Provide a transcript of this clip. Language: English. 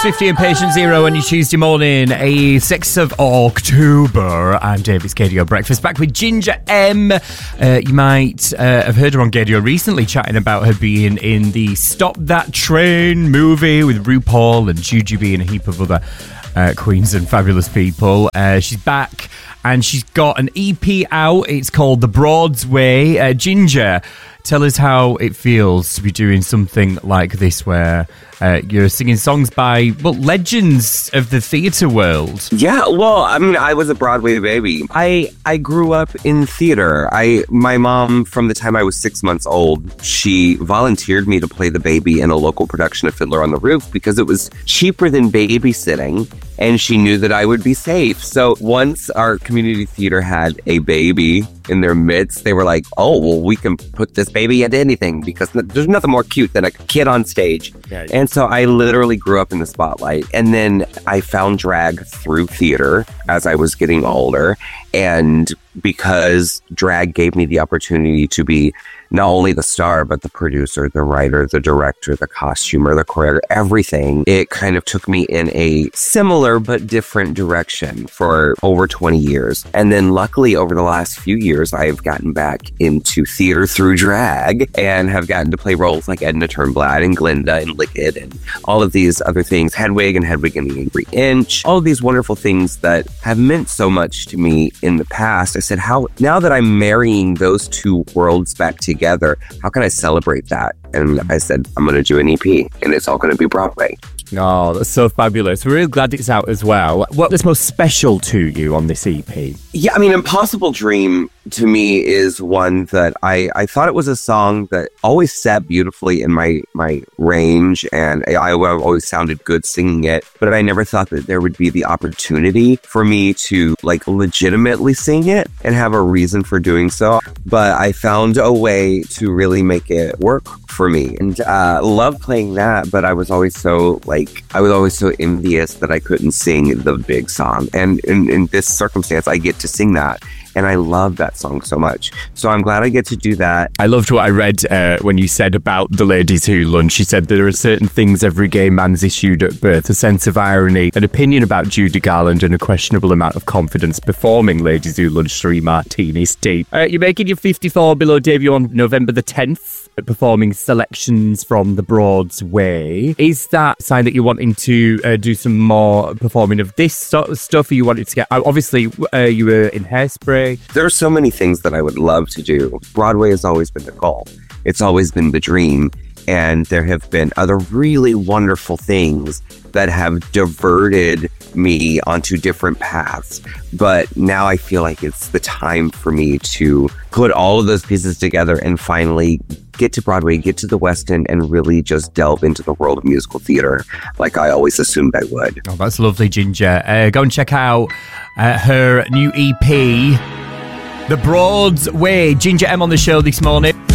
Swifty and Patient Zero on your Tuesday morning, a 6th of October. I'm David's Gaydio Breakfast, back with Ginger M. You might have heard her on Gaydio recently, chatting about her being in the Stop That Train movie with RuPaul and Jujubee and a heap of other queens and fabulous people. She's back and she's got an EP out. It's called The Broad's Way. Ginger, tell us how it feels to be doing something like this where you're singing songs by, well, legends of the theatre world. Yeah, well, I mean, I was a Broadway baby. I grew up in theater. My mom, from the time I was 6 months old, she volunteered me to play the baby in a local production of Fiddler on the Roof because it was cheaper than babysitting, and she knew that I would be safe. So once our community theater had a baby in their midst, they were like, oh, well, we can put this baby into anything because there's nothing more cute than a kid on stage. Yeah. And so I literally grew up in the spotlight. And then I found drag through theater as I was getting older. And because drag gave me the opportunity to be not only the star, but the producer, the writer, the director, the costumer, the choreographer, everything, it kind of took me in a similar but different direction for over 20 years. And then luckily over the last few years, I've gotten back into theater through drag and have gotten to play roles like Edna Turnblad and Glinda and Licked and all of these other things, Hedwig and Hedwig and the Angry Inch, all of these wonderful things that have meant so much to me in the past. I said, now that I'm marrying those two worlds back together, how can I celebrate that? And I said, I'm going to do an EP and it's all going to be Broadway. Oh, that's so fabulous. We're really glad it's out as well. What's most special to you on this EP? Yeah, I mean, Impossible Dream to me is one that I thought it was a song that always sat beautifully in my range, and I always sounded good singing it, but I never thought that there would be the opportunity for me to like legitimately sing it and have a reason for doing so. But I found a way to really make it work for me, and love playing that. But I was always so envious that I couldn't sing the big song, and in this circumstance I get to sing that, and I love that song so much. So I'm glad I get to do that. I loved what I read when you said about the Ladies Who Lunch. You said there are certain things every gay man's issued at birth: a sense of irony, an opinion about Judy Garland, and a questionable amount of confidence performing Ladies Who Lunch 3 martinis deep. You're making your 54 Below debut on November the 10th. Performing selections from The Broad's Way. Is that a sign that you're wanting to do some more performing of this sort of stuff? Or you wanted to get out? Obviously, you were in Hairspray. There are so many things that I would love to do. Broadway has always been the goal. It's always been the dream. And there have been other really wonderful things that have diverted me onto different paths. But now I feel like it's the time for me to put all of those pieces together and finally get to Broadway, get to the West End, and really just delve into the world of musical theater like I always assumed I would. Oh, that's lovely, Ginger. Go and check out her new EP, The Broad's Way. Ginger M on the show this morning.